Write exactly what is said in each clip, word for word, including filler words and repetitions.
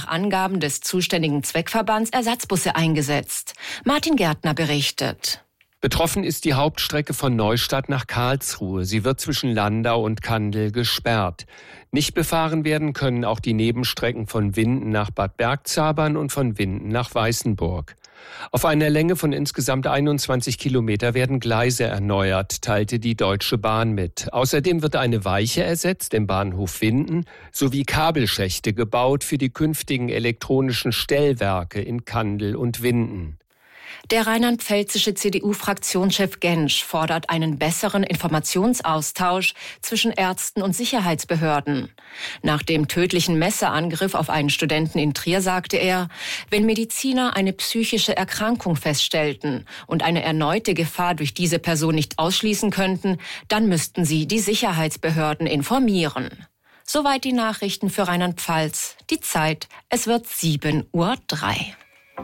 nach Angaben des zuständigen Zweckverbands Ersatzbusse eingesetzt. Martin Gärtner berichtet. Betroffen ist die Hauptstrecke von Neustadt nach Karlsruhe. Sie wird zwischen Landau und Kandel gesperrt. Nicht befahren werden können auch die Nebenstrecken von Winden nach Bad Bergzabern und von Winden nach Weißenburg. Auf einer Länge von insgesamt einundzwanzig Kilometer werden Gleise erneuert, teilte die Deutsche Bahn mit. Außerdem wird eine Weiche ersetzt im Bahnhof Winden sowie Kabelschächte gebaut für die künftigen elektronischen Stellwerke in Kandel und Winden. Der rheinland-pfälzische C D U-Fraktionschef Gensch fordert einen besseren Informationsaustausch zwischen Ärzten und Sicherheitsbehörden. Nach dem tödlichen Messerangriff auf einen Studenten in Trier sagte er, wenn Mediziner eine psychische Erkrankung feststellten und eine erneute Gefahr durch diese Person nicht ausschließen könnten, dann müssten sie die Sicherheitsbehörden informieren. Soweit die Nachrichten für Rheinland-Pfalz. Die Zeit, es wird sieben Uhr drei.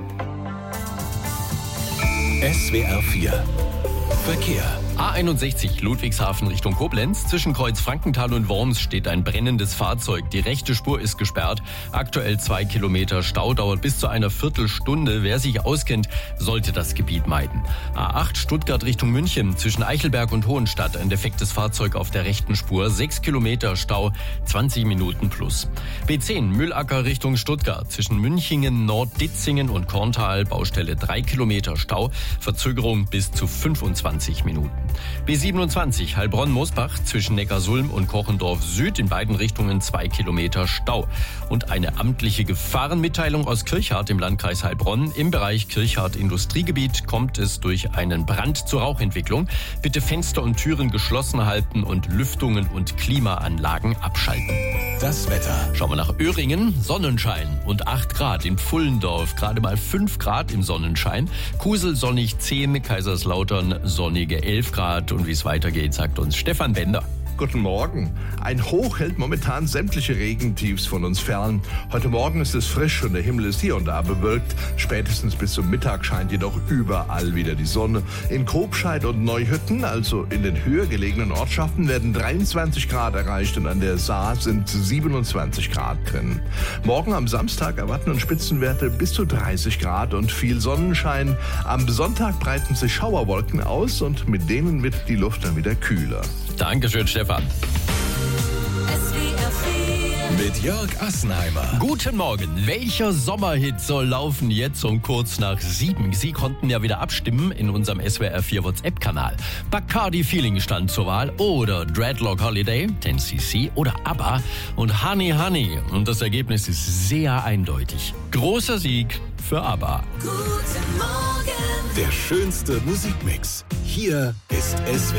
S W R vier Verkehr. A einundsechzig Ludwigshafen Richtung Koblenz. Zwischen Kreuz Frankenthal und Worms steht ein brennendes Fahrzeug. Die rechte Spur ist gesperrt. Aktuell zwei Kilometer Stau, dauert bis zu einer Viertelstunde. Wer sich auskennt, sollte das Gebiet meiden. A acht Stuttgart Richtung München. Zwischen Eichelberg und Hohenstadt ein defektes Fahrzeug auf der rechten Spur. Sechs Kilometer Stau, zwanzig Minuten plus. B zehn Mühlacker Richtung Stuttgart. Zwischen Münchingen, Nordditzingen und Korntal. Baustelle drei Kilometer Stau. Verzögerung bis zu fünfundzwanzig Minuten. B siebenundzwanzig Heilbronn-Mosbach zwischen Neckarsulm und Kochendorf Süd in beiden Richtungen zwei Kilometer Stau. Und eine amtliche Gefahrenmitteilung aus Kirchhardt im Landkreis Heilbronn. Im Bereich Kirchhardt Industriegebiet kommt es durch einen Brand zur Rauchentwicklung. Bitte Fenster und Türen geschlossen halten und Lüftungen und Klimaanlagen abschalten. Das Wetter. Schauen wir nach Öhringen. Sonnenschein und acht Grad. In Pfullendorf gerade mal fünf Grad im Sonnenschein. Kusel sonnig zehn, Kaiserslautern sonnige elf Grad. Und wie es weitergeht, sagt uns Stefan Bender. Guten Morgen. Ein Hoch hält momentan sämtliche Regentiefs von uns fern. Heute Morgen ist es frisch und der Himmel ist hier und da bewölkt. Spätestens bis zum Mittag scheint jedoch überall wieder die Sonne. In Grobscheid und Neuhütten, also in den höher gelegenen Ortschaften, werden dreiundzwanzig Grad erreicht und an der Saar sind siebenundzwanzig Grad drin. Morgen am Samstag erwarten uns Spitzenwerte bis zu dreißig Grad und viel Sonnenschein. Am Sonntag breiten sich Schauerwolken aus und mit denen wird die Luft dann wieder kühler. Dankeschön, Stefan. Mit Jörg Assenheimer. Guten Morgen. Welcher Sommerhit soll laufen jetzt um kurz nach sieben? Sie konnten ja wieder abstimmen in unserem S W R vier WhatsApp-Kanal. Bacardi Feeling stand zur Wahl oder Dreadlock Holiday, ten C C oder ABBA und Honey Honey. Und das Ergebnis ist sehr eindeutig. Großer Sieg für ABBA. Guten Morgen. Der schönste Musikmix. Hier ist S W R.